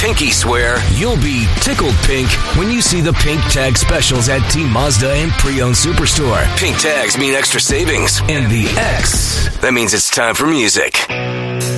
pinky swear you'll be tickled pink when you see the pink tag specials at Team Mazda and Pre-Owned Superstore. Pink tags mean extra savings. And the X, that means it's time for music.